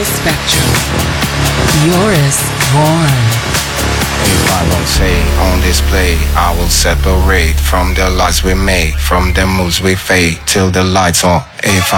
Spectrum. Yours, Warren. If I won't say on display, I will separate from the lights we make, from the moves we fade till the lights on. If I